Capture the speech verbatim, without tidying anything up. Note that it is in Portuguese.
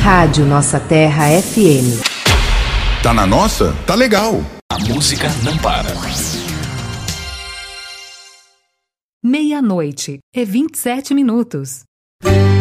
Rádio Nossa Terra F M. Tá na nossa? Tá legal. A música não para. Meia-noite e vinte e sete minutos.